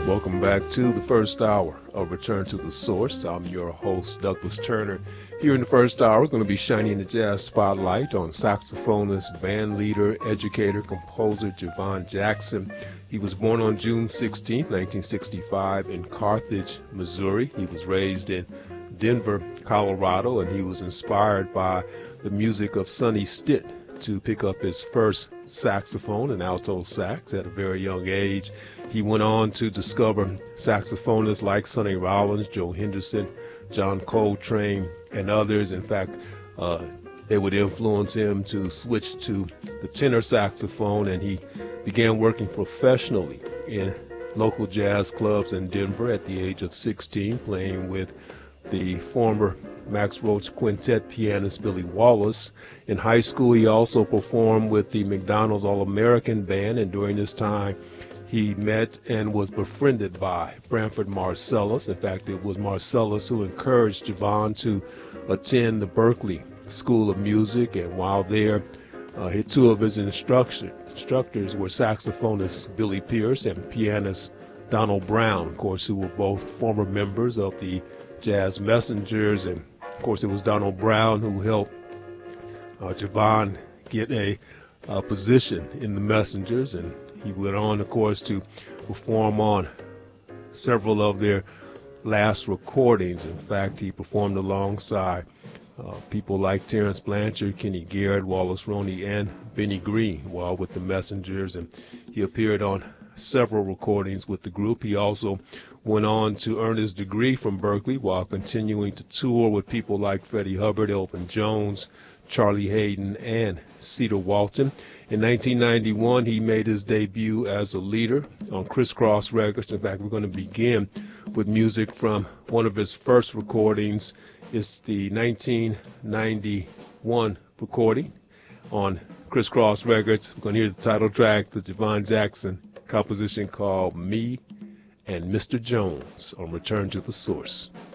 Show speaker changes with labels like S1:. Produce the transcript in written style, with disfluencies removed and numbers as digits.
S1: Welcome back to the first hour of Return to the Source. I'm your host, Douglas Turner. Here in the first hour, we're going to be shining the jazz spotlight on saxophonist, band leader, educator, composer Javon Jackson. He was born on June 16, 1965 in Carthage, Missouri. He was raised in Denver, Colorado, and he was inspired by the music of Sonny Stitt to pick up his first saxophone and alto sax at a very young age. He went on to discover saxophonists like Sonny Rollins, Joe Henderson, John Coltrane, and others. In fact, they would influence him to switch to the tenor saxophone, and he began working professionally in local jazz clubs in Denver at the age of 16, playing with the former Max Roach Quintet pianist Billy Wallace. In high school, he also performed with the McDonald's All-American Band, and during this time, he met and was befriended by Branford Marsalis. In fact, it was Marsalis who encouraged Javon to attend the Berklee School of Music, and while there, two of his instructors were saxophonist Billy Pierce and pianist Donald Brown, of course, who were both former members of the Jazz Messengers, and of course it was Donald Brown who helped Javon get a position in the Messengers, and he went on, of course, to perform on several of their last recordings. In fact, he performed alongside people like Terrence Blanchard, Kenny Garrett, Wallace Roney, and Benny Green while with the Messengers, and he appeared on several recordings with the group. He also went on to earn his degree from Berklee while continuing to tour with people like Freddie Hubbard, Elvin Jones, Charlie Hayden, and Cedar Walton. In 1991, he made his debut as a leader on Criss Cross Records. In fact, we're going to begin with music from one of his first recordings. It's the 1991 recording on Criss Cross Records. We're going to hear the title track, the Javon Jackson composition called Me and Mr. Jones on Return to the Source.